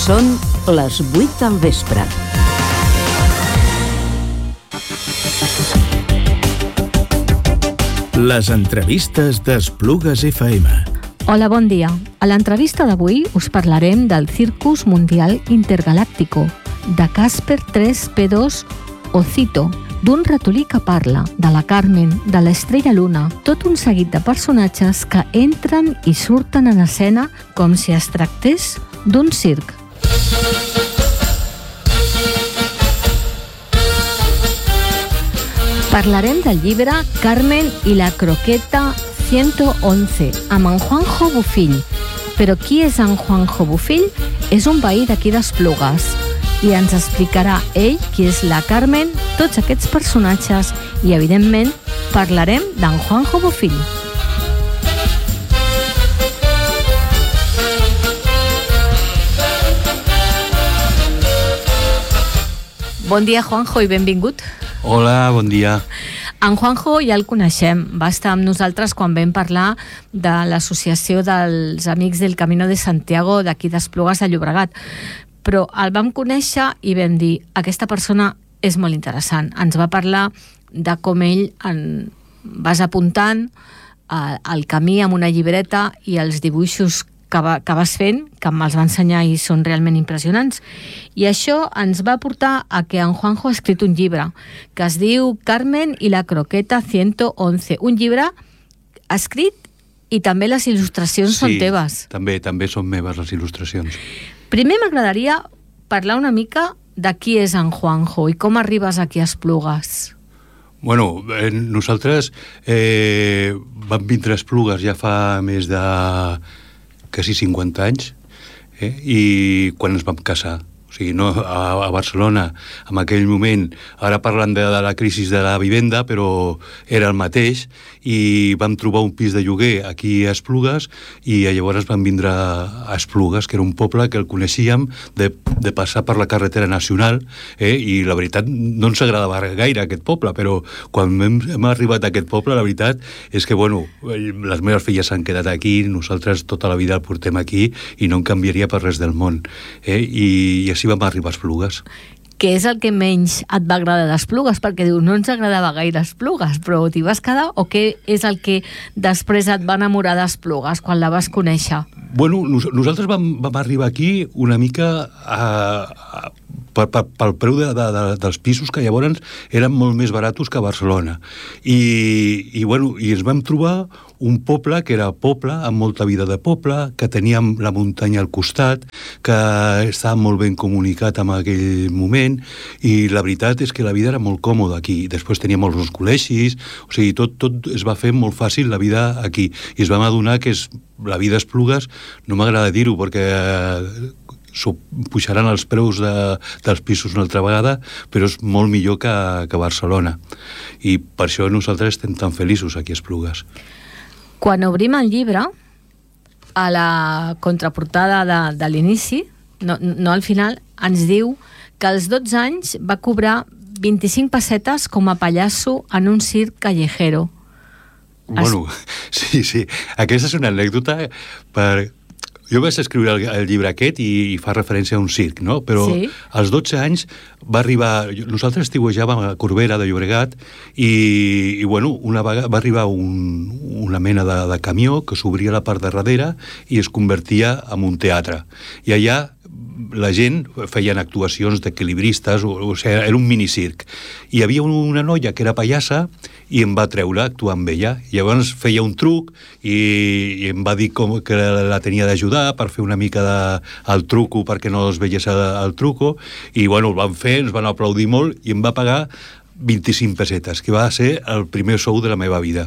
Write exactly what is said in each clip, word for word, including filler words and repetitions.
Són les vuit del vespre. Les entrevistes d'Esplugues F M. Hola, bon dia. A l'entrevista d'avui us parlarem del Circus Mundial Intergaláctico, de Casper tres P dos o Cito, d'un ratolí que parla, de la Carmen, de l'Estrella Luna, tot un seguit de personatges que entren i surten en escena com si es tractés d'un circ. Parlarem del llibre Carmen i la croqueta ciento once, amb en Juanjo Bofill. Però qui és en Juanjo Bofill? És un veí d'aquí d'Esplugues. I ens explicarà ell qui és la Carmen, tots aquests personatges i, evidentment, parlarem d'en Juanjo Bofill. Bon dia, Juanjo, i benvingut. Hola, bon dia. En Juanjo ja el coneixem, va estar amb nosaltres quan vam parlar de l'associació dels Amics del Camino de Santiago d'aquí d'Esplugues de Llobregat, però el vam conèixer i vam dir, aquesta persona és molt interessant. Ens va parlar de com ell en vas apuntant el camí amb una llibreta i els dibuixos que, va, que vas fent, que me'ls va ensenyar i són realment impressionants. I això ens va portar a que en Juanjo ha escrit un llibre que es diu Carmen i la croqueta ciento once. Un llibre escrit i també les il·lustracions sí, són teves. Sí, també, també són meves les il·lustracions. Primer m'agradaria parlar una mica de qui és en Juanjo i com arribes aquí a Esplugues. Bueno, eh, nosaltres eh, vam vindre a Esplugues ja fa més de quasi cinquanta anys, eh? I quan ens vam casar. O sigui, no, a, a Barcelona, en aquell moment, ara parlant de, de la crisi de la vivenda, però era el mateix, i vam trobar un pis de lloguer aquí a Esplugues, i llavors vam vindre a Esplugues, que era un poble que el coneixíem de, de passar per la carretera nacional, eh? I la veritat no ens agradava gaire aquest poble, però quan hem, hem arribat a aquest poble, la veritat és que, bueno, les meves filles s'han quedat aquí, nosaltres tota la vida el portem aquí, i no en canviaria per res del món. Eh? I, i així vam arribar a Esplugues. Què és el que menys et va agradar d'Esplugues? Perquè diu, no ens agradava gaire Esplugues, però t'hi vas quedar? O què és el que després et va enamorar d'Esplugues quan la vas conèixer? Bueno, nos, nosaltres vam, vam arribar aquí una mica a, a, per, per, pel preu de, de, de, dels pisos, que llavors eren molt més baratos que a Barcelona. I, i, bueno, i ens vam trobar un poble que era poble, amb molta vida de poble, que teníem la muntanya al costat, que estava molt ben comunicat en aquell moment, i la veritat és que la vida era molt còmoda aquí. Després teníem molts col·legis, o sigui, tot, tot es va fer molt fàcil la vida aquí. I es vam adonar que és, la vida a Esplugues, no m'agrada dir-ho, perquè eh, pujaran els preus de, dels pisos una altra vegada, però és molt millor que, que Barcelona. I per això nosaltres estem tan feliços aquí a Esplugues. Quan obrim el llibre, a la contraportada de, de l'inici, no, no al final, ens diu que als dotze anys va cobrar vint-i-cinc pessetes com a pallasso en un circ callejero. Bueno, sí, sí. Aquesta és una anècdota per... Jo vaig escriure el, el llibre aquest i, i fa referència a un circ, no? Però sí. Als dotze anys va arribar... Nosaltres estiuejàvem a Corbera de Llobregat i, i bueno, una vegada va arribar un, una mena de, de camió que s'obria la part de darrere i es convertia en un teatre. I allà la gent feien actuacions d'equilibristes, o, o sigui, era un minicirc. I hi havia una noia que era pallassa i em va treure a actuar amb ella. I llavors feia un truc i, i em va dir com que la tenia d'ajudar per fer una mica de, el truco perquè no es veiés el, el truco, i bueno, el van fer, ens van aplaudir molt i em va pagar vint-i-cinc pessetes, que va ser el primer sou de la meva vida.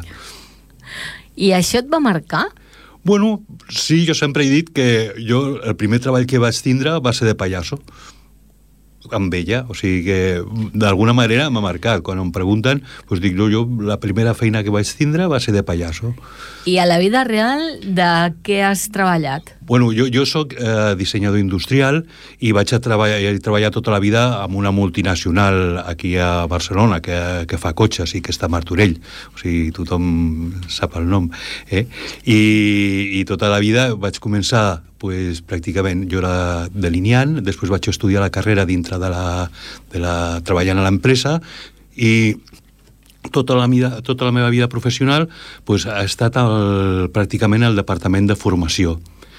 I això et va marcar? Bueno, sí, jo sempre he dit que jo el primer treball que vaig tindre va ser de pallasso amb ella, o sigui que d'alguna manera m'ha marcat. Quan em pregunten, doncs dic, no, jo la primera feina que vaig tindre va ser de pallasso. I a la vida real de què has treballat? Bueno, jo, jo soc eh, dissenyador industrial i vaig a treballar, he treballat tota la vida amb una multinacional aquí a Barcelona que, que fa cotxes i que està a Martorell, o sigui, tothom sap el nom, eh? I, i tota la vida vaig començar pues, pràcticament, jo era delineant, després vaig estudiar la carrera dintre de la, de la treballant a l'empresa, i tota la, vida, tota la meva vida professional pues, ha estat el, pràcticament al departament de formació.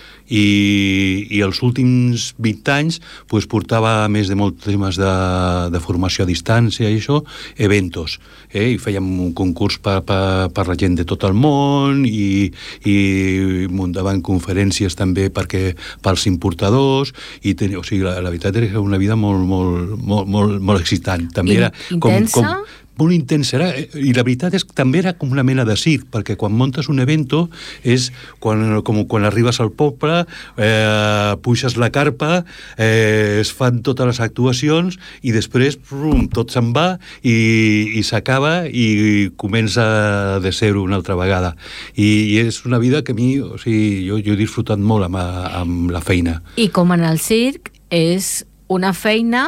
I, i els últims vint anys pues, portava, a més de molts temes de, de formació a distància i això, eventos, eh? I fèiem un concurs per, per, per la gent de tot el món i, i muntaven conferències també perquè, pels importadors i ten, o sigui, la, la veritat era una vida molt, molt, molt, molt, molt excitant. També era com, com, molt intensa, era, i la veritat és que també era com una mena de circ, perquè quan muntes un evento és quan, com quan arribes al poble, eh, puixes la carpa, eh, es fan totes les actuacions i després rum, tot se'n va i, i s'acaba i comença de zero una altra vegada. I, i és una vida que a mi, o sigui, jo, jo he disfrutat molt amb, amb la feina. I com en el circ és una feina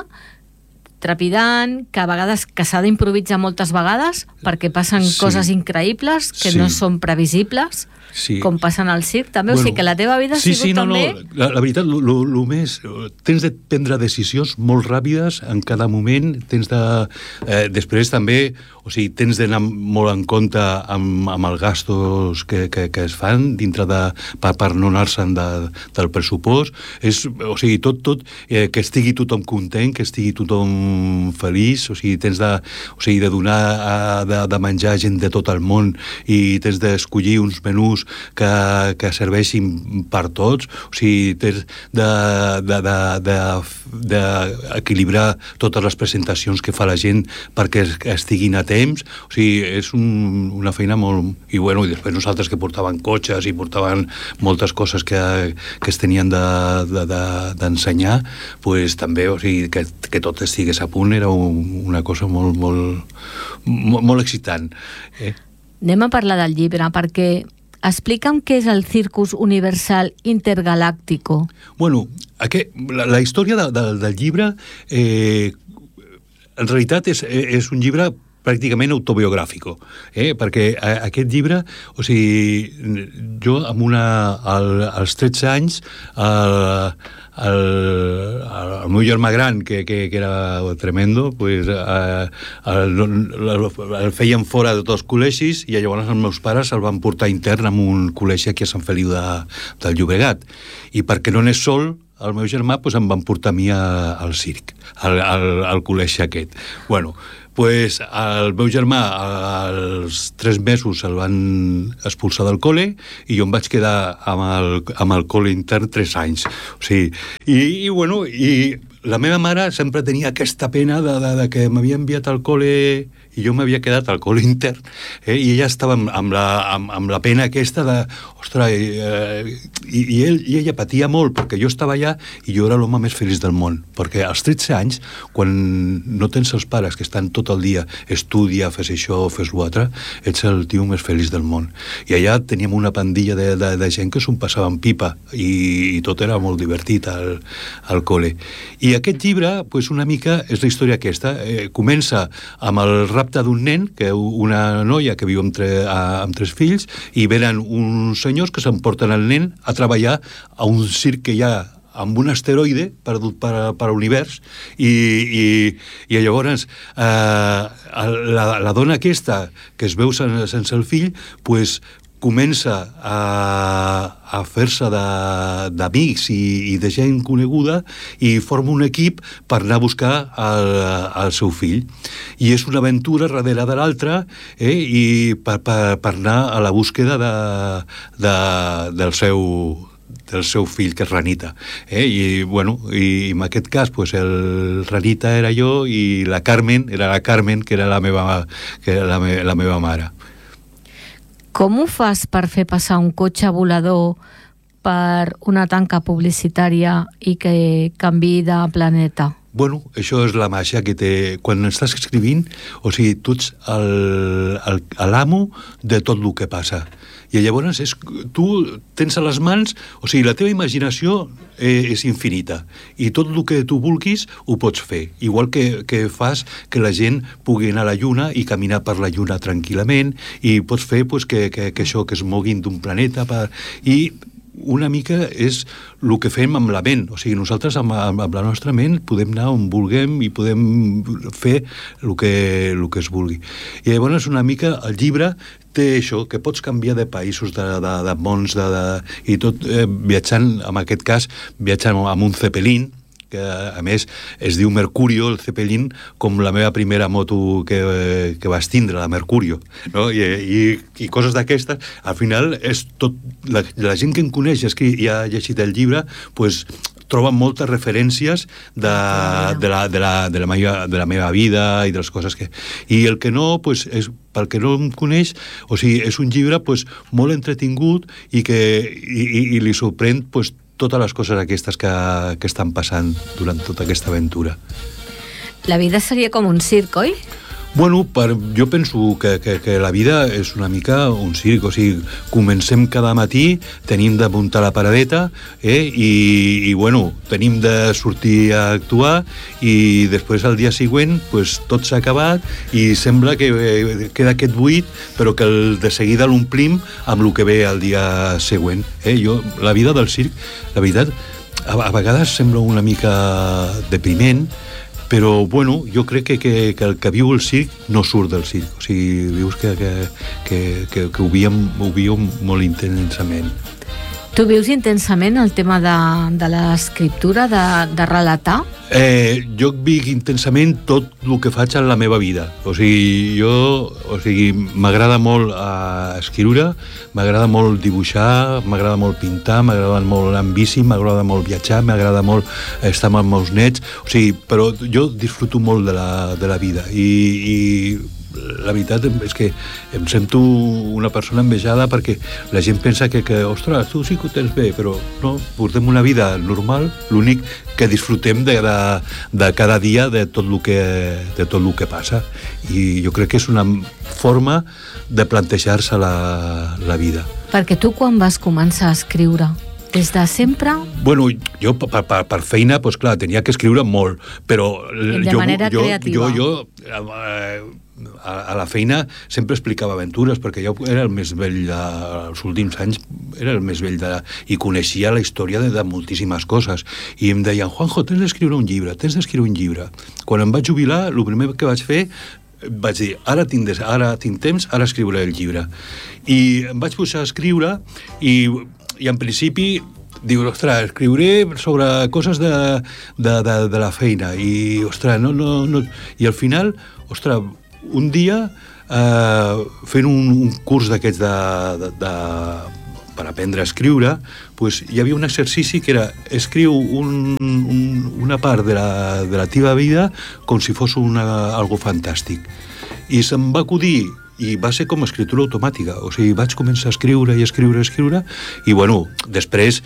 trepidant, que a vegades que s'ha d'improvisar moltes vegades perquè passen sí. coses increïbles que sí. no són previsibles, sí. com passen al circ també, bueno, o sigui que la teva vida ha sí, sigut sí, no, també... No, la, la veritat, lo, lo, lo més... Tens de prendre decisions molt ràpides en cada moment, tens de... Eh, després també, o sigui, tens d'anar molt en compte amb, amb els gastos que, que, que es fan dintre de... per, per no anar-se'n de, del pressupost. És, o sigui, tot, tot, eh, que estigui tothom content, que estigui tothom feliç, o sigui, tens de, o sigui, de donar a, de, de menjar a gent de tot el món i tens d'escollir uns menús que, que serveixin per tots, o sigui, tens de, de, de, de, de equilibrar totes les presentacions que fa la gent perquè estiguin a temps, o sigui, és un, una feina molt... I bueno, i després nosaltres que portaven cotxes i portaven moltes coses que, que es tenien d'ensenyar, de, de, pues també, o sigui, que, que tot estigués a punt era un, una cosa molt, molt, molt, molt excitant. Eh? Anem a parlar del llibre, perquè explica'm què és el Circus Universal Intergaláctico. Bueno, aquest, la, la història de, de, del llibre eh, en realitat és, és un llibre pràcticament autobiogràfico, eh? perquè a, aquest llibre, o sigui, jo amb una, al, als tretze anys, el, el, el meu germà gran, que, que, que era tremendo, pues, eh, el, el, el feien fora de tots els col·legis i llavors els meus pares el van portar intern en un col·legi aquí a Sant Feliu de, del Llobregat. I perquè no anés sol, el meu germà pues, em van portar a mi a, al circ, al, al, al col·legi aquest. Bueno, pues el meu germà als tres mesos el van expulsar del col·le i jo em vaig quedar amb el, amb el col·le intern tres anys. O sigui, i, i bueno, i la meva mare sempre tenia aquesta pena de, de, de que m'havia enviat al col·le i jo m'havia quedat al col·le intern, eh? I ella estava amb, amb, la, amb, amb la pena aquesta de, ostres, eh, i, i, ell, i ella patia molt perquè jo estava allà i jo era l'home més feliç del món, perquè als tretze anys, quan no tens els pares que estan tot el dia, estudia, fes això, fes l'altre, ets el tio més feliç del món. I allà teníem una pandilla de, de, de gent que s'ho passava en pipa i, i tot era molt divertit al, al col·le. I aquest llibre, pues, una mica, és la història aquesta. Eh, comença amb el rapte d'un nen, que una noia que viu amb, tre, a, amb tres fills, i venen uns senyors que s'emporten el nen a treballar a un circ que hi ha amb un asteroide perdut per, per l'univers i, i, i llavors eh, la, la dona aquesta que es veu sense, sense el fill pues, comença a, a fer-se d'amics i, i de gent coneguda i forma un equip per anar a buscar el, el seu fill. I és una aventura darrere de l'altra eh, i per, per, per anar a la búsqueda de, de, del seu del seu fill, que és Ranita. Eh? I, bueno, i en aquest cas, pues, el Ranita era jo i la Carmen era la Carmen, que era la meva, que era la, me, la meva mare. Com ho fas per fer passar un cotxe volador per una tanca publicitària i que canviï de planeta? Bueno, això és la màgia que té... Quan estàs escrivint, o sigui, tu ets l'amo de tot el que passa. I llavors és, tu tens a les mans, o sigui, la teva imaginació eh, és infinita, i tot el que tu vulguis ho pots fer, igual que, que fas que la gent pugui anar a la lluna i caminar per la lluna tranquil·lament, i pots fer pues, que, que, que això, que es moguin d'un planeta per... I una mica és el que fem amb la ment. O sigui, nosaltres amb, amb, amb la nostra ment podem anar on vulguem i podem fer el que, el que es vulgui. I llavors una mica el llibre té això, que pots canviar de països, de, de, de mons, de, de, i tot eh, viatjant, en aquest cas, viatjant amb un Zeppelin, que a més es diu Mercurio, el Zeppelin, com la meva primera moto que, que vas tindre, la Mercurio, no? I, i, i coses d'aquestes. Al final és tot, la, la gent que em coneix i que ha llegit el llibre, pues, troben moltes referències de, de, la, de, la, de, la meva, de la meva vida i de les coses que... I el que no, pues, és, pel que no em coneix, o sigui, és un llibre pues, molt entretingut i que i, i, i li sorprèn pues, totes les coses aquestes que, que estan passant durant tota aquesta aventura. La vida seria com un circ, oi? Bueno, per, jo penso que, que, que la vida és una mica un circ, o sigui, comencem cada matí, tenim de muntar la paradeta, eh, i, i bueno, tenim de sortir a actuar, i després al dia següent, pues, tot s'ha acabat, i sembla que eh, queda aquest buit, però que el, de seguida l'omplim amb el que ve al dia següent. Eh? Jo, la vida del circ, la veritat, a, a vegades sembla una mica depriment, però, bueno, jo crec que, que, que el que viu el circ no surt del circ. O sigui, vius que, que, que, que, que ho, viu, ho viu molt intensament. Tu vius intensament el tema de, de l'escriptura, de, de relatar? Eh, jo vic intensament tot el que faig en la meva vida. O sigui, jo o sigui, m'agrada molt eh, escriure, m'agrada molt dibuixar, m'agrada molt pintar, m'agrada molt anar en bici, m'agrada molt viatjar, m'agrada molt estar amb els meus nets, o sigui, però jo disfruto molt de la, de la vida i, i la veritat és que em sento una persona envejada perquè la gent pensa que, que ostres, tu sí que ho tens bé, però no, portem una vida normal, l'únic que disfrutem de, de, de cada dia de tot el que, de tot el que passa, i jo crec que és una forma de plantejar-se la, la vida. Perquè tu quan vas començar a escriure? Des de sempre? Bueno, jo per, per, per feina, pues, clar, tenia que escriure molt, però de jo, manera jo, creativa. jo, jo eh, a, a la feina sempre explicava aventures, perquè jo era el més vell de, els últims anys, era el més vell de, i coneixia la història de, de moltíssimes coses, i em deien, Juanjo, tens d'escriure un llibre, tens d'escriure un llibre. Quan em vaig jubilar, el primer que vaig fer, vaig dir, ara tinc, des, ara tinc temps, ara escriuré el llibre. I em vaig posar a escriure, i i en principi diu, ostres, escriuré sobre coses de, de, de, de la feina i, ostres, no, no, no... I al final, ostres, un dia eh, fent un, un curs d'aquests de, de, de, per aprendre a escriure, pues, hi havia un exercici que era escriu un, un, una part de la, de la teva vida com si fos una, algo fantàstic. I se'm va acudir i va ser com escriptura automàtica, o sigui, vaig començar a escriure i escriure i escriure, i bueno, després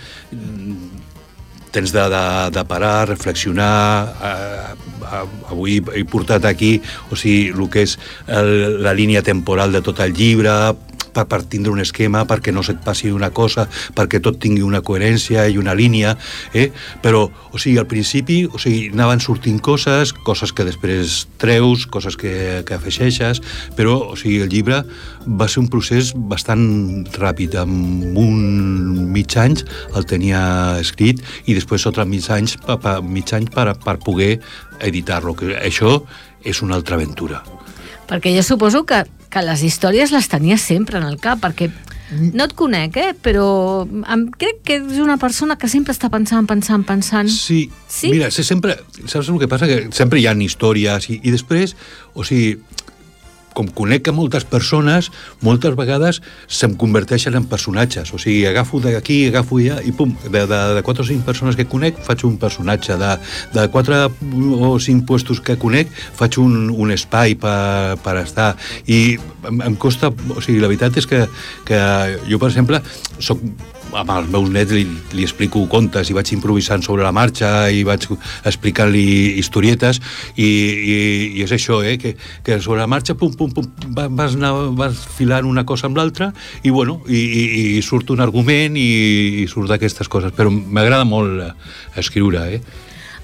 tens de, de, de parar, reflexionar, eh, avui he portat aquí, o sigui, el que és el, la línia temporal de tot el llibre, per, per tindre un esquema, perquè no se't passi una cosa, perquè tot tingui una coherència i una línia, eh? Però, o sigui, al principi, o sigui, anaven sortint coses, coses que després treus, coses que, que afegeixes, però, o sigui, el llibre va ser un procés bastant ràpid, amb un mig anys el tenia escrit, i després altres mig anys, pa, pa, mig anys per, per poder editar-lo, que això és una altra aventura. Perquè jo suposo que, que les històries les tenies sempre en el cap, perquè no et conec, eh? Però em, crec que és una persona que sempre està pensant, pensant, pensant. Sí, sí? Mira, sempre, saps el que passa? Que sempre hi ha històries i, i després, o sigui, com conec a moltes persones, moltes vegades se'm converteixen en personatges. O sigui, agafo d'aquí, agafo allà, i pum, de, de, de quatre o cinc persones que conec, faig un personatge. De, de quatre o cinc puestos que conec, faig un, un espai per, per estar. I em, em costa... O sigui, la veritat és que, que jo, per exemple, soc... amb els meus nets li, li explico contes i vaig improvisant sobre la marxa i vaig explicant-li historietes i, i, i és això, eh? que, que sobre la marxa pum, pum, pum, vas, anar, vas filant una cosa amb l'altra i, bueno, i, i, i surt un argument i, i surt d'aquestes coses, però m'agrada molt escriure. Eh?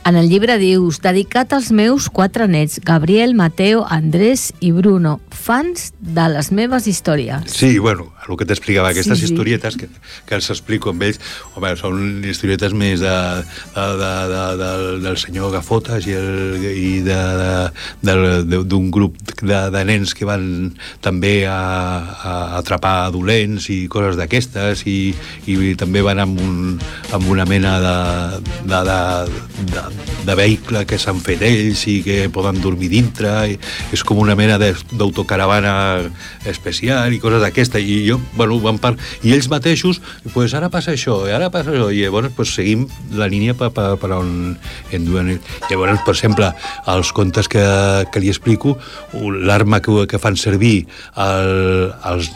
En el llibre dius, dedicat als meus quatre nets, Gabriel, Mateo, Andrés i Bruno, fans de les meves històries. Sí, bueno, el que t'explicava, aquestes Sí, sí. historietes que, que els explico amb ells, home, són historietes més de, de, de, de, de, del senyor Gafotes i, el, i de, de, de, d'un grup de, de nens que van també a, a atrapar dolents i coses d'aquestes, i, i també van amb, un, amb una mena de, de, de, de, de vehicle que s'han fet ells i que poden dormir dintre, i és com una mena de, d'autocaravana especial i coses d'aquesta, i jo, bueno, van par... i ells mateixos, pues ara passa això, i ara passa això, i llavors pues, seguim la línia per, per, per on en duen. Llavors, per exemple, els contes que, que li explico, l'arma que, que fan servir el, els,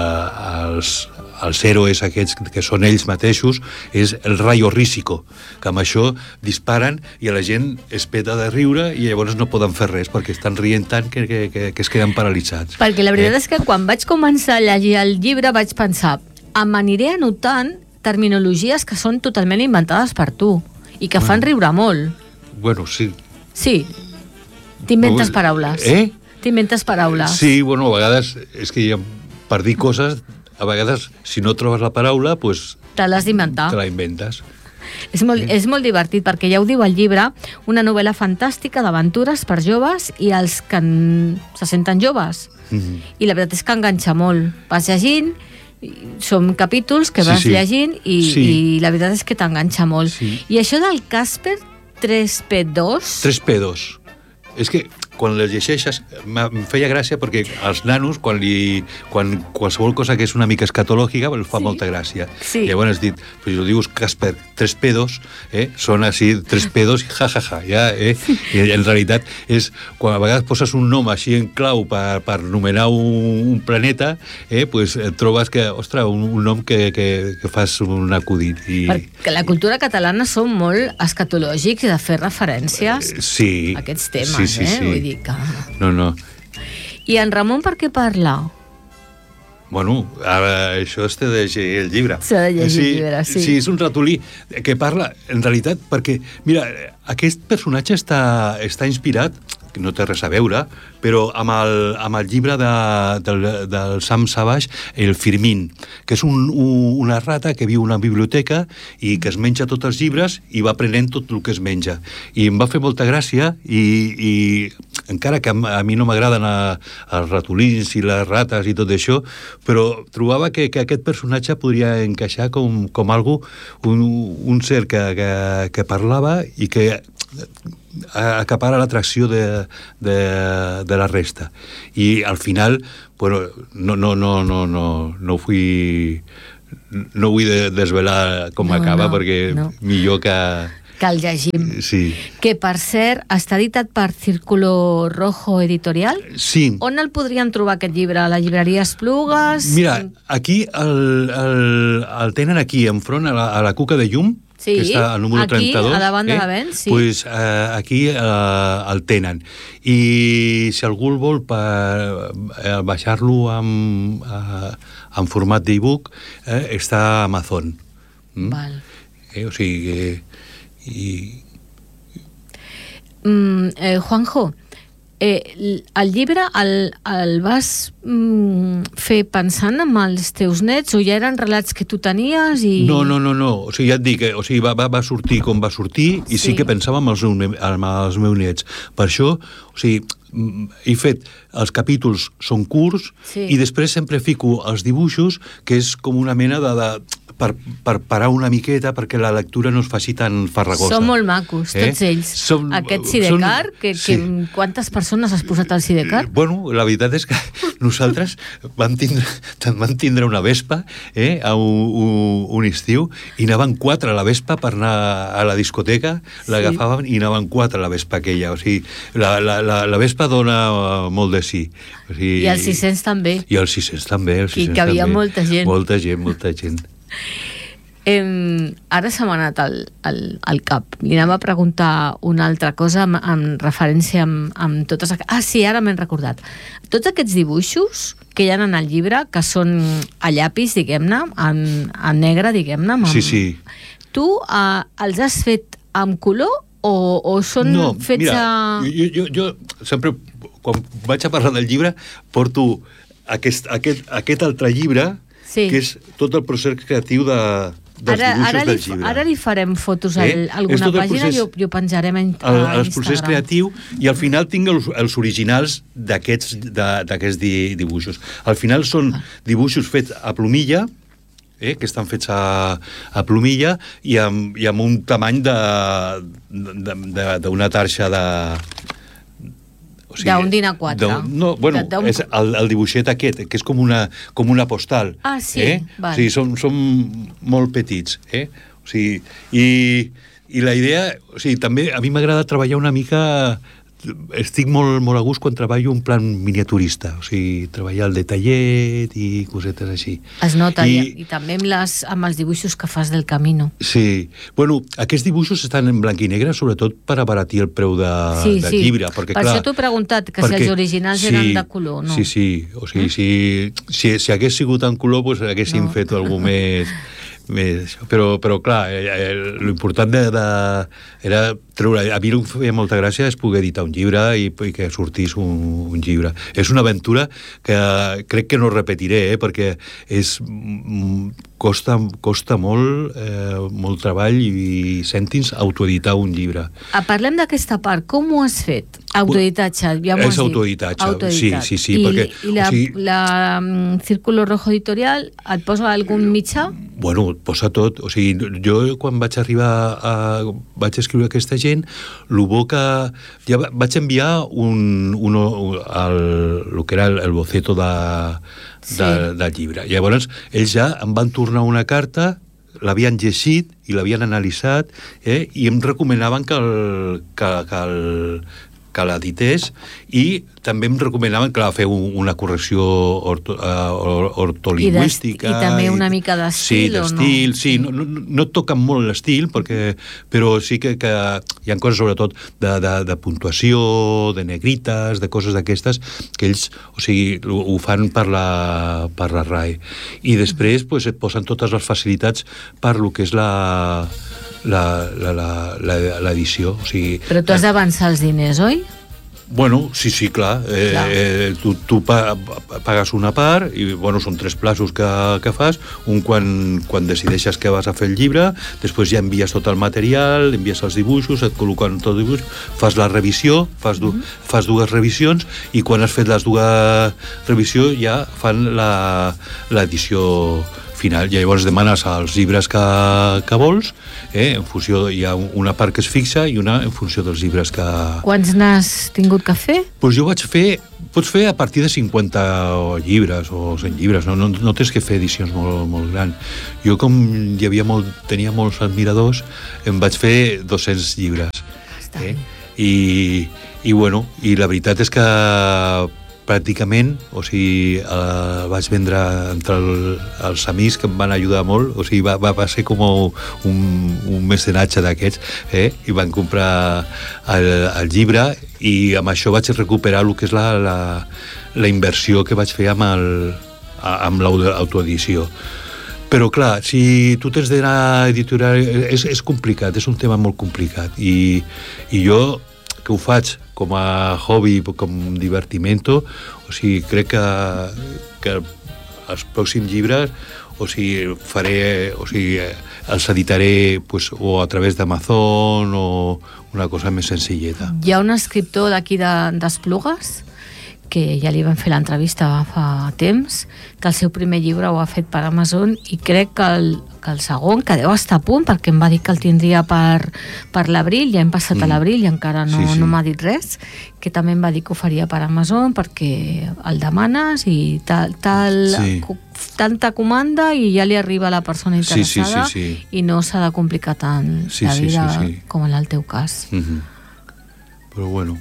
els, els héroes aquests que són ells mateixos és el rayo rísico, que amb això disparen i la gent es peta de riure i llavors no poden fer res perquè estan rient tant que, que, que, que es queden paralitzats. Perquè la veritat eh? és que quan vaig començar a llegir el llibre vaig pensar, em aniré anotant terminologies que són totalment inventades per tu i que fan riure molt. Bueno, sí. Sí, t'inventes paraules. Eh? T'inventes paraules. Sí, bueno, a vegades és que ja, per dir coses, a vegades, si no trobes la paraula, pues, Te l'has d'inventar. te la inventes. És molt, és molt divertit, perquè ja ho diu el llibre, una novel·la fantàstica d'aventures per joves i els que en... se senten joves. Mm-hmm. I la veritat és que enganxa molt. Vas llegint, i són capítols que Sí, vas sí. llegint i, Sí. i la veritat és que t'enganxa molt. Sí. I això del Casper tres P dos... Tres pedos. És que quan les llegeixes em feia gràcia perquè als nanos quan, li, quan qualsevol cosa que és una mica escatològica els fa Sí. molta gràcia. Sí. Llavors has dit, pues, si ho dius Casper, tres pedos, eh, són així, tres pedos, ja, ja, ja, ja, eh? I en realitat és, quan a vegades poses un nom així en clau per, per anomenar un, un planeta, eh, pues, trobes que, ostres, un, un nom que, que, que fas un acudit. I, Perquè la cultura catalana són molt escatològics i de fer referències eh, sí, a aquests temes, sí, sí, eh? sí. Vull dir que... No, no. I en Ramon per què parla? Bueno, ara això es té de llegir el llibre. S'ha de llegir el llibre, sí. Sí, és un ratolí que parla, en realitat, perquè, mira, aquest personatge està, està inspirat, que no té res a veure, però amb el, amb el llibre de, del, del Sam Savage, el Firmin, que és un, un, una rata que viu a una biblioteca i que es menja tots els llibres i va aprenent tot el que es menja. I em va fer molta gràcia i, i encara que a mi no m'agraden els ratolins i les rates i tot això, però trobava que, que aquest personatge podria encaixar com, com algo, un, un ser que, que, que parlava i que acapara l'atracció de, de, de la resta. I al final, bueno, no, no, no, no, no, no vull no vull desvelar com No, acaba, no, perquè no. millor que... Que el llegim. Sí. Que, per cert, està editat per Círculo Rojo Editorial. Sí. On el podrien trobar, aquest llibre? A la llibreria Esplugues? Mira, aquí el, el, el tenen aquí, enfront, a la, a la Cuca de Llum, Sí, que està al número aquí, trenta-dos. a davant de la Vent, sí. Pues, eh, aquí eh, el tenen. I si algú el vol per eh, baixar-lo en, eh, en format d'e-book, eh, està a Amazon. Mm? Val. Eh, o sigui, eh, i... Mm, eh, Juanjo, eh, el llibre el, el vas mm, fer pensant en els teus nets o ja eren relats que tu tenies? I... No, no, no, no. O sigui, ja et dic, eh, o sigui, va, va, va sortir com va sortir i sí, Sí. que pensava en els, en els meus nets. Per això, o sigui, he fet, els capítols són curts Sí. i després sempre fico els dibuixos, que és com una mena de... de per, per parar una miqueta perquè la lectura no es faci tan farragosa. Són molt macos, tots Eh? ells. Som- Aquest Sidecar, són- que, sí. que quantes persones has posat al Sidecar? Bueno, la veritat és que nosaltres vam tindre, vam tindre una vespa eh, a un, un, un estiu i anaven quatre a la vespa per anar a la discoteca, Sí. l'agafàvem i anaven quatre a la vespa aquella. O sigui, la, la, la, la vespa dona uh, molt de sí. O sigui, I els sis-cents també. I els sis-cents també. Els I sis-cents que havia també. molta gent. Molta gent, molta gent. Eh, ara se m'ha anat al, al, al cap. Li anem a preguntar una altra cosa amb, amb referència amb, amb totes... aqu- Ah, sí, ara m'he recordat. Tots aquests dibuixos que hi ha en el llibre, que són a llapis, diguem-ne, en, en negre, diguem-ne... Amb... Sí, sí. Tu eh, els has fet amb color o, o són no, fets mira, a... Jo, jo, jo sempre, quan vaig a parlar del llibre, porto aquest, aquest, aquest altre llibre, sí. que és tot el procés creatiu de, dels ara, dibuixos ara del li, llibre. Ara li farem fotos a eh? alguna pàgina procés, i ho, ho penjarem a, a el, el Instagram. El procés creatiu, i al final tinc els, els originals d'aquests di, dibuixos. Al final són dibuixos fets a plomilla, eh, que estan fets a, a plomilla i amb, i amb un tamany d'una tarxa de... O sigui, d'un din a quatre. No, bueno, és el, el dibuixet aquest, que és com una, com una postal. Ah, sí? Eh? Val. O sigui, són, són molt petits. Eh? O sigui, i, i la idea... O sigui, també a mi m'agrada treballar una mica... Estic molt, molt a gust quan treballo un plan miniaturista, o sigui, treballar el detallet i cosetes així. Es nota, I, i també amb, les, amb els dibuixos que fas del Camino. Sí. Bueno, aquests dibuixos estan en blanc i negre, sobretot per abaratir el preu de, sí, del sí. llibre. Perquè, per clar, això t'ho he preguntat, que perquè, si els originals sí, eren de color, no? Sí, sí. O sigui, mm? si, si, si hagués sigut en color, pues, haguéssim no. fet alguna més... més, però, però clar, eh, l'important de, de, era treure... A mi el que feia molta gràcia és poder editar un llibre i, i que sortís un, un llibre. És una aventura que crec que no repetiré, eh, perquè és, costa, costa molt, eh, molt treball i cèntims autoeditar un llibre. Ah, parlem d'aquesta part. Com ho has fet? Autoeditatge, ja m'ho has dit. És autoeditatge, autoeditat. sí, sí, sí. I, perquè, i la, o sigui, la um, Círculo Rojo Editorial et posa algun mitjà? Bueno, posa tot. O sigui, jo quan vaig arribar a... vaig escriure aquesta gent, el bo que... Ja vaig enviar un, un, el, el que era el, el boceto de, de, sí. del llibre. Llavors, ells ja em van tornar una carta, l'havien llegit i l'havien analitzat, eh, i em recomanaven que el, que, que el, que l'edités, i també em recomanaven, clar, fer un, una correcció orto, uh, ortolingüística. I, I també una i, mica d'estil, sí, d'estil, o no? Sí, no, no, no et toquen molt l'estil, perquè, però sí que, que hi ha coses, sobretot, de, de, de puntuació, de negrites, de coses d'aquestes, que ells, o sigui, ho, ho fan per la, per la R A E. I després, pues, et posen totes les facilitats per lo que és la... l'edició. O sigui, però tu has d'avançar els diners, oi? Bueno, sí, sí, clar. Eh, clar. Eh, tu tu pa, pagues una part i, bueno, són tres plaços que, que fas. Un quan, quan decideixes que vas a fer el llibre, després ja envies tot el material, envies els dibuixos, et col·loquen tot el dibuix, fas la revisió, fas, du, mm -hmm. fas dues revisions, i quan has fet les dues revisions ja fan l'edició final. Llavors demanes els llibres que, que vols, eh? En funció, hi ha una part que es fixa i una en funció dels llibres que... Quants n'has tingut que fer? Pues jo vaig fer, pots fer a partir de cinquanta llibres o cent llibres, no, no, no tens que fer edicions molt, molt grans. Jo, com hi havia molt, tenia molts admiradors, em vaig fer dos-cents llibres. Eh? I, i bueno, i la veritat és que pràcticament, o sigui, el vaig vendre entre el, els amics que em van ajudar molt, o sigui, va, va, va ser com un, un mecenatge d'aquests, eh? I van comprar el, el llibre, i amb això vaig recuperar el que és la, la, la inversió que vaig fer amb el, amb l'autoedició. Però, clar, si tu tens d'anar a editorial, és, és complicat, és un tema molt complicat, i, i jo, que ho faig com a hobby, com divertimento, o sigui, crec que, que els pròxims llibres, o sigui, faré, o sigui, els editaré, pues, o a través d'Amazon o una cosa més senzilleta. Hi ha un escriptor d'aquí d'Esplugues, que ja li van fer l'entrevista fa temps, que el seu primer llibre ho ha fet per Amazon, i crec que el, que el segon, que deu estar a punt, perquè em va dir que el tindria per, per l'abril, ja hem passat mm. a l'abril i encara no, sí, sí. no m'ha dit res, que també em va dir que ho faria per Amazon perquè el demanes i tal, tal sí. tanta comanda i ja li arriba a la persona interessada, sí, sí, sí, sí. i no s'ha de complicar tant sí, la vida sí, sí, sí. com en el teu cas. Mm-hmm. Però bueno...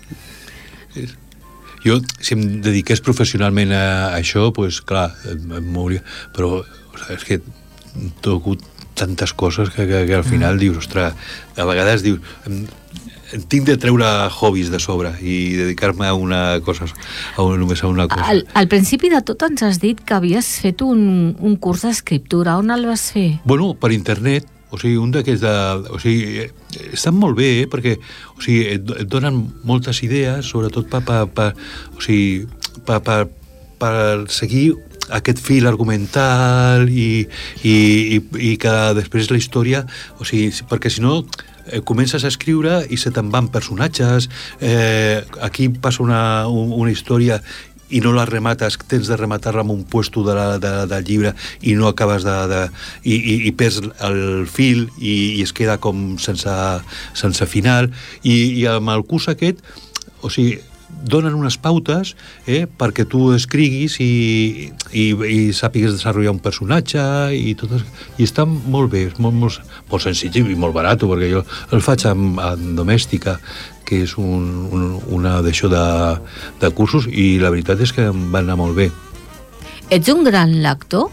És... Jo, si em dediqués professionalment a això, doncs, clar, em mouria. Però, o sigui, és que toco tantes coses que, que, que al final mm. dius, ostres, a vegades dius, em, em tinc de treure hobbies de sobre i dedicar-me a una cosa, a un, només a una cosa. Al, al principi de tot ens has dit que havies fet un, un curs d'escriptura. On el vas fer? Bueno, per internet. o sigui, un d'aquests de... O sigui, estan molt bé, eh? Perquè o sigui, et, et donen moltes idees, sobretot per, per, per, o sigui, per, per, per seguir aquest fil argumental i, i, i, i que després la història... O sigui, perquè si no... Eh, comences a escriure i se te'n van personatges, eh, aquí passa una, un, una història i no la remates, tens de rematar-la amb un puesto de la, de, del llibre i no acabes de... de i, i, i perds el fil i, i es queda com sense, sense final. I, i amb el curs aquest, o sigui, donen unes pautes eh, perquè tu escriguis i, i, i sàpigues desenvolupar un personatge i tot, i està molt bé, és molt, molt, molt senzill i molt barat, perquè jo el faig amb, amb Domèstica, que és un, un, una d'això de, de cursos, i la veritat és que em va anar molt bé. Ets un gran lector?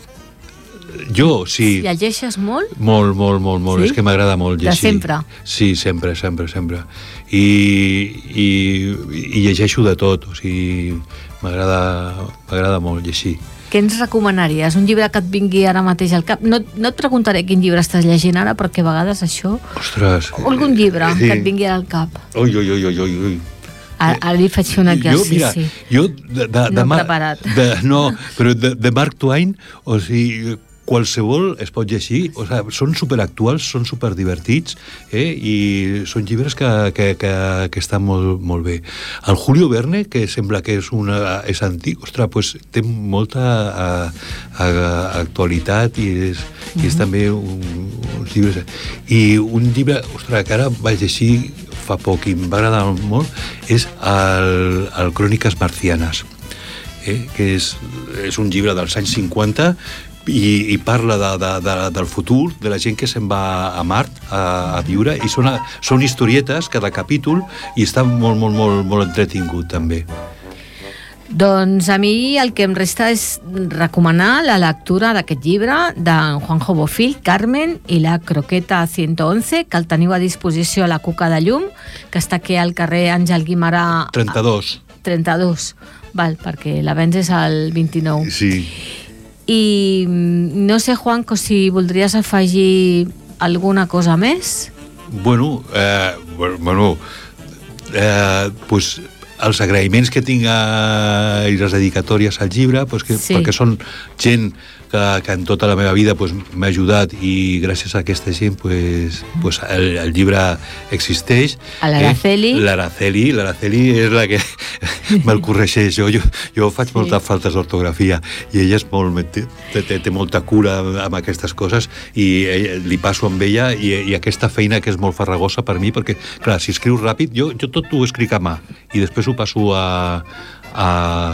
Jo, sí. Llegeixes molt? Molt, molt, molt, molt. Sí? És que m'agrada molt llegir. De sempre? Sí, sempre, sempre, sempre. I, i, i llegeixo de tot, o sigui, m'agrada m'agrada molt llegir. Què ens recomanaries? Un llibre que et vingui ara mateix al cap? No, no et preguntaré quin llibre estàs llegint ara, perquè a vegades això... Ostres! Algun llibre sí. que et vingui al cap. Ui, ui, ui, ui, ui. Ara, ara li faig un exercici. Jo, mira, jo... De, de, no de Mar... preparat. De, no, però de, de Mark Twain, o sigui... qualsevol es pot llegir, o sigui, són superactuals, són superdivertits, eh? I són llibres que, que, que, que estan molt, molt bé. El Julio Verne, que sembla que és, una, és antic, ostres, pues, té molta a, a, a actualitat i és, mm-hmm. i és també un, uns llibres... I un llibre, ostres, que ara vaig llegir fa poc i em va agradar molt, és el, el Cròniques Marcianes, eh? Que és, és un llibre dels anys cinquanta i, i parla de, de, de, del futur, de la gent que se'n va a Mart a, a viure, i són, són historietes cada capítol i està molt, molt, molt, molt entretingut també. Doncs a mi el que em resta és recomanar la lectura d'aquest llibre d'en Juanjo Bofill, Carmen i la croqueta ciento once, que el teniu a disposició a la Cuca de Llum, que està aquí al carrer Àngel Guimarà trenta-dos. trenta-dos, val, perquè la vens és el vint-i-nou. Sí. I no sé, Juanco, si voldries afegir alguna cosa més? Bueno, eh, bueno eh, pues, els agraïments que tinc a, i les dedicatòries al llibre, pues que, sí. perquè són gent que, que en tota la meva vida pues, m'ha ajudat, i gràcies a aquesta gent pues, pues, el, el llibre existeix. A l'Araceli. Eh? L'Araceli, l'Araceli és la que me'l corregeix. Jo, jo, jo faig sí. moltes faltes d'ortografia i ella és molt, té, té, té molta cura amb aquestes coses, i ella, li passo amb ella, i, i aquesta feina que és molt farragosa per mi, perquè, clar, si escrius ràpid, jo, jo tot ho escric a mà i després ho passo a, a,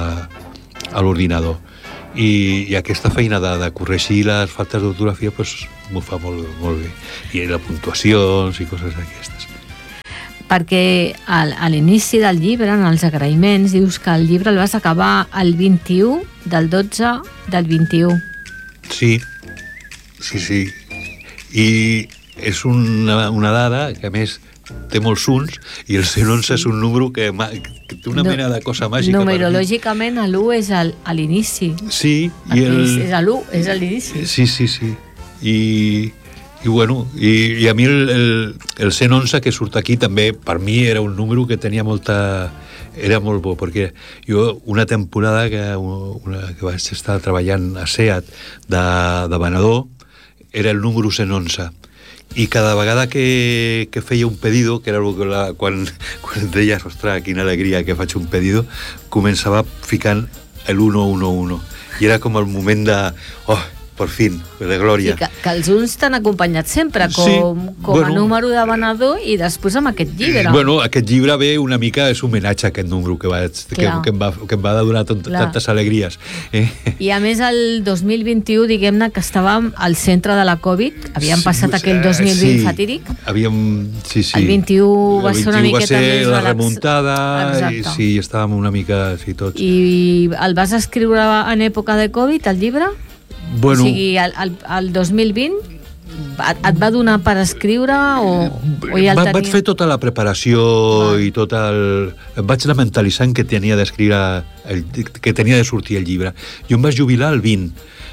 a l'ordinador. I, i aquesta feina de, de corregir les faltes d'ortografia pues, m'ho fa molt, molt bé, i les puntuacions i coses d'aquestes. Perquè al, a l'inici del llibre, en els agraïments, dius que el llibre el vas acabar el vint-i-u del dotze del vint-i-u. Sí, sí, sí, i és una, una dada que a més té molts uns, i el cent onze és un número que, que té una no, mena de cosa màgica. Numerològicament l'u és al, a l'inici. Sí. I el... És l'u, és a l'inici. Sí, sí, sí. I, i bueno, i, i a mi el, el, el cent onze que surt aquí també, per mi era un número que tenia molta... Era molt bo, perquè jo una temporada que, una, que vaig estar treballant a SEAT de, de venedor, era el número cent onze. I cada vegada que, que feia un pedido, que era que la, quan, quan et deies, ostres, quina alegria que faig un pedido, començava ficant el uno uno uno. I era com el moment de... Oh, per fin, de glòria. Sí, que, que els uns t'han acompanyat sempre com, sí, com bueno, a número de venedor, i després amb aquest llibre. Bueno, aquest llibre ve una mica, és homenatge a aquest número que, vaig, que, que, em, va, que em va donar tant, tantes alegries. Eh? I a més el dos mil vint-i-u, diguem-ne que estàvem al centre de la Covid, havíem passat sí, aquell dos mil vint sí, fatídic. Havíem, sí, sí. El vint-i-u va ser una miqueta més relax. La remuntada, i sí, estàvem una mica així tots. I el vas escriure en època de Covid, el llibre? Bueno, o sigui, el, el, el dos mil vint et, et va donar per escriure o, o ja el va, tenia? Vaig fer tota la preparació ah. i tot el... Em vaig anar mentalitzant que tenia d'escriure el, que tenia de sortir el llibre. Jo em vaig jubilar al vint,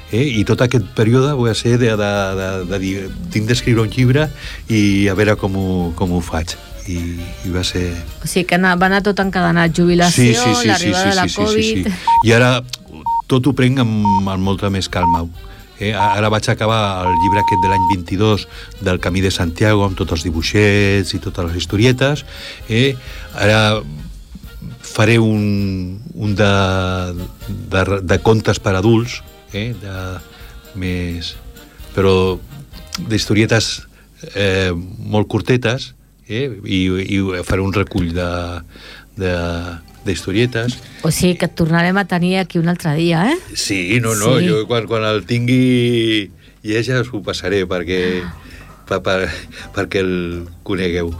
eh? I tot aquest període va ser de, de, de, de dir, tinc d'escriure un llibre i a veure com ho, com ho faig. I, i va ser... O sigui que va anar tot encadenat, jubilació, sí, sí, sí, l'arribada sí, sí, de la sí, Covid... Sí, sí, sí. I ara tot ho prenc amb, amb molta més calma. Eh, ara vaig acabar el llibre aquest de l'any vint-i-dos del Camí de Santiago amb tots els dibuixets i totes les historietes. Eh? Ara faré un, un de, de, de contes per adults, eh? de, més, però d'historietes eh, molt curtetes, eh? I, i faré un recull de... de d'historietes. O sigui que et tornarem a tenir aquí un altre dia, eh? Sí, no, no, sí. Jo quan, quan el tingui ja ja us ho passaré perquè, per, per, perquè el conegueu.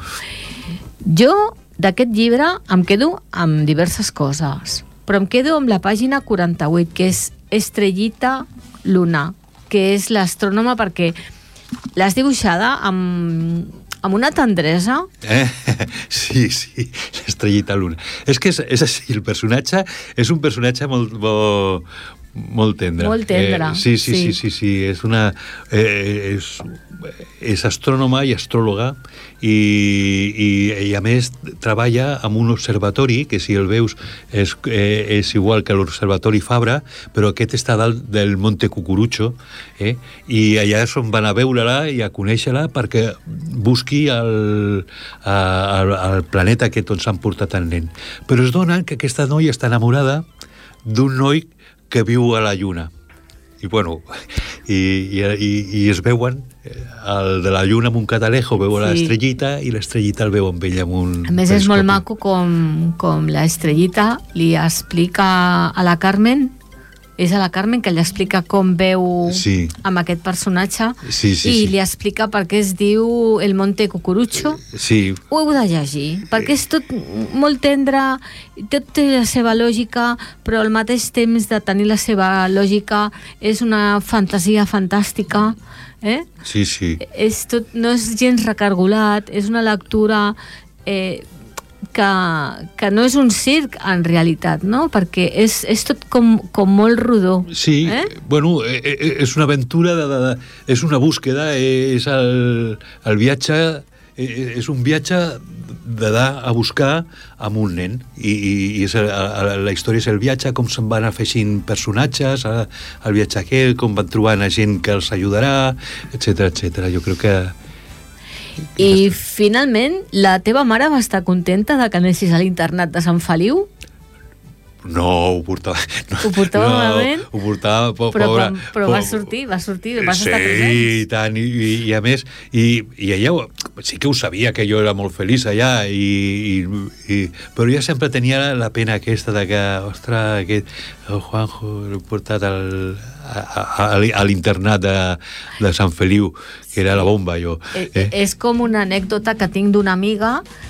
Jo d'aquest llibre em quedo amb diverses coses, però em quedo amb la pàgina quaranta-vuit, que és Estrellita Luna, que és l'astrònoma, perquè l'has dibuixada amb... amb una tendresa. Eh? Sí, sí, l'Estrellita Luna. És que és, és així, el personatge és un personatge molt, molt, molt tendre. Molt tendre. Eh, sí, sí, sí, sí, sí, sí, és una... Eh, és, és astrònoma i astròloga i, i, i a més treballa en un observatori que, si el veus, és, eh, és igual que l'observatori Fabra, però aquest està dalt del Monte Cucurucho, eh? I allà és on van a veure-la i a conèixer-la perquè busqui el, el, el planeta aquest on s'han portat el nen. Però es dona que aquesta noia està enamorada d'un noi que viu a la Lluna. I, bueno, i, i, i, i es veuen, el de la Lluna amb un catalejo veu sí. l'estrellita i l'estrellita el veu amb ella amb un... A més, és molt maco com, com l'estrellita li explica a la Carmen, és a la Carmen que li explica com veu sí. amb aquest personatge sí, sí, i sí. li explica per què es diu el Monte Cucurucho. Sí. Ho heu de llegir, perquè és tot molt tendre, tot té la seva lògica, però al mateix temps de tenir la seva lògica és una fantasia fantàstica. Eh? Sí, sí. És tot, no és gens recargolat, és una lectura... Eh, Que, que no és un circ en realitat, no? Perquè és, és tot com, com molt rodó. Sí, eh? Bueno, és una aventura, de, de, de, és una búsqueda, és el, el viatge, és un viatge d'anar a buscar amb un nen i, i, i és, la història és el viatge, com se'n van afegint personatges, el viatge aquell, com van trobant a gent que els ajudarà, etcètera, etcètera. Jo crec que I finalment, la teva mare va estar contenta de que anessis a l'internat de Sant Feliu? No, ho portava... No, ho portava no, malament? Ho portava... Po, però pobra, però po, va sortir, va sortir, vas sí, estar present. Sí, i tant, i, i, i a més, i, i ella sí que ho sabia, que jo era molt feliç allà, i, i, i, però ja sempre tenia la pena aquesta de que, ostres, aquest el Juanjo l'he portat al, a, a, a l'internat de, de Sant Feliu, que era la bomba, jo. Eh? És com una anècdota que tinc d'una amiga